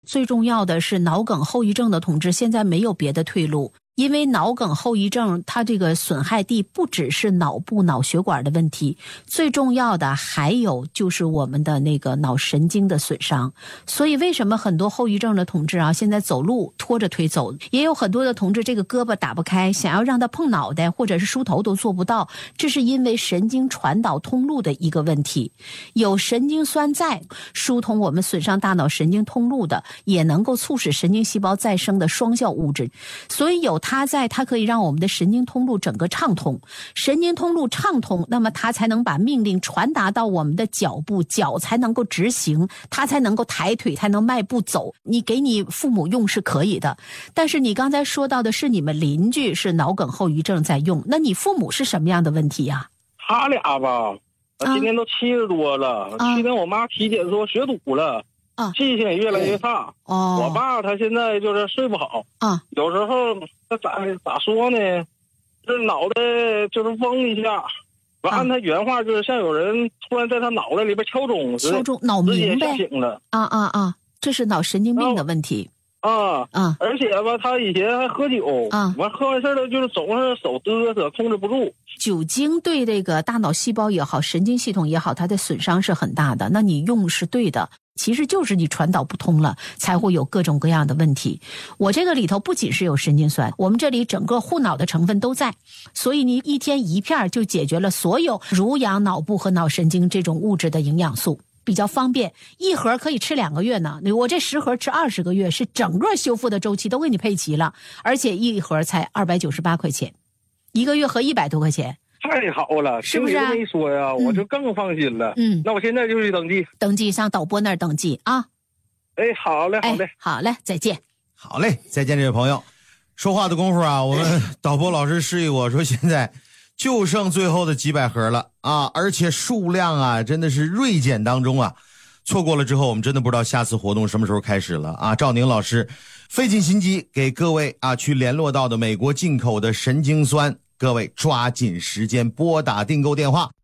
最重要的是脑梗后遗症的同志现在没有别的退路。因为脑梗后遗症它这个损害地不只是脑部脑血管的问题，最重要的还有就是我们的那个脑神经的损伤。所以为什么很多后遗症的同志啊，现在走路拖着腿走，也有很多的同志这个胳膊打不开，想要让他碰脑袋或者是梳头都做不到，这是因为神经传导通路的一个问题。有神经酸在疏通我们损伤大脑神经通路的，也能够促使神经细胞再生的双效物质，所以有它在，它可以让我们的神经通路整个畅通，神经通路畅通，那么它才能把命令传达到我们的脚部，脚才能够执行，它才能够抬腿，才能迈步走。你给你父母用是可以的，但是你刚才说到的是你们邻居是脑梗后遗症在用，那你父母是什么样的问题呀？ 他俩吧，今年都70多了，去年我妈体检说血堵了。记性也越来越差。我爸他现在就是睡不好。有时候他咋说呢？就是脑袋就是嗡一下，完按他原话就是像有人突然在他脑袋里边敲钟似的， 敲钟脑鸣呗。 直接吓醒了。 这是脑神经病的问题。 而且吧，他以前还喝酒，完喝完事了就是总是手嘚瑟，控制不住。 酒精对这个大脑细胞也好，神经系统也好，它的损伤是很大的。那你用是对的，其实就是你传导不通了，才会有各种各样的问题。我这个里头不仅是有神经酸，我们这里整个护脑的成分都在，所以你一天一片就解决了所有濡养脑部和脑神经这种物质的营养素。比较方便，一盒可以吃2个月呢。我这10盒吃20个月，是整个修复的周期都给你配齐了，而且一盒才298块钱，1个月合100多块钱， 太好了， 是不是？ 听你这么一说呀，我就更放心了。那我现在就去登记上导播那儿登记啊。 好嘞，好嘞， 好嘞，再见。 好嘞，再见，这位朋友。说话的功夫啊，我们导播老师示意我说，现在就剩最后的几百盒了啊，而且数量啊真的是锐减当中啊，错过了之后我们真的不知道下次活动什么时候开始了啊。赵宁老师费尽心机给各位啊去联络到的美国进口的神经酸，各位抓紧时间拨打订购电话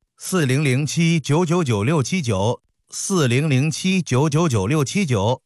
4007-999-679 4007-999-679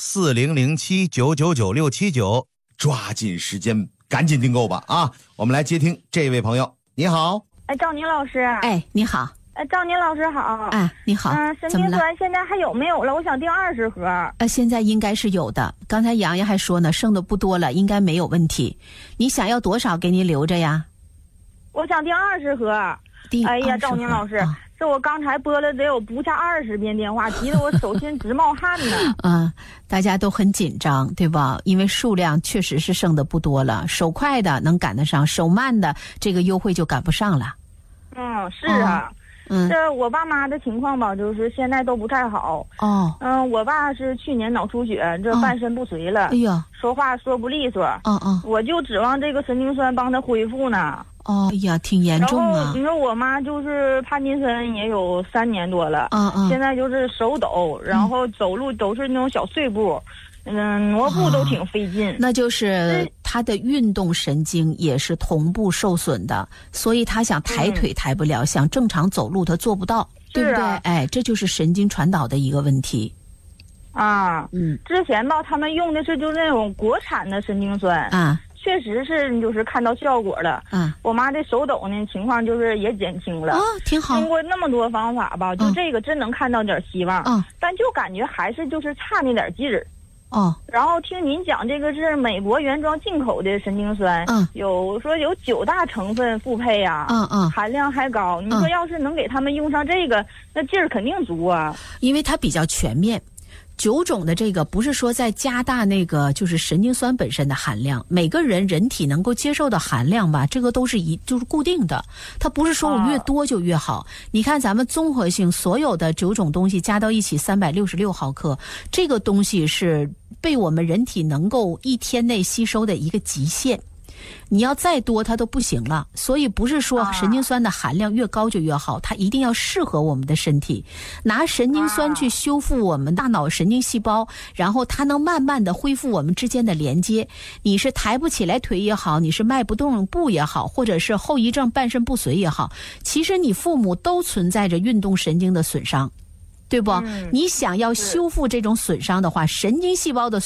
4007-999-679，抓紧时间赶紧订购吧啊！我们来接听这位朋友。你好， 赵宁老师。 你好。 赵宁老师好。 你好。 神经酸现在还有没有了？我想订20盒。 现在应该是有的。刚才洋洋还说呢，剩的不多了，应该没有问题。你想要多少给你留着呀？ 我想订20盒。哎呀，赵宁老师，这我刚才拨了得有不下20遍电话，急得我手心直冒汗呢。 大家都很紧张，对吧？因为数量确实是剩的不多了，手快的能赶得上，手慢的这个优惠就赶不上了。 是啊。这我爸妈的情况吧，就是现在都不太好。我爸是去年脑出血，这半身不遂了。说话说不利索。我就指望这个神经酸帮他恢复呢。 挺严重啊。 然后你说我妈就是帕金森也有3年多了。现在就是手抖，然后走路都是那种小碎步，挪步都挺费劲。 那就是他的运动神经也是同步受损的，所以他想抬腿抬不了，想正常走路他做不到，对不对？这就是神经传导的一个问题。 之前吧，他们用的是就是那种国产的神经酸确实是就是看到效果了。我妈这手抖呢情况就是也减轻了。 挺好。 经过那么多方法吧，就这个真能看到点希望。但就感觉还是就是差那点劲儿。然后听您讲这个是美国原装进口的神经酸，有说有9大成分复配啊，含量还高。你说要是能给他们用上这个，那劲儿肯定足啊。 因为它比较全面。9种的这个不是说在加大那个就是神经酸本身的含量，每个人体能够接受的含量吧，这个都是就是固定的，它不是说我越多就越好。你看咱们综合性所有的9种东西加到一起366毫克，这个东西是被我们人体能够1天内吸收的一个极限。你要再多它都不行了，所以不是说神经酸的含量越高就越好，它一定要适合我们的身体。拿神经酸去修复我们大脑神经细胞，然后它能慢慢的恢复我们之间的连接。你是抬不起来腿也好，你是迈不动步也好，或者是后遗症半身不遂也好，其实你父母都存在着运动神经的损伤，对不？你想要修复这种损伤的话，神经细胞的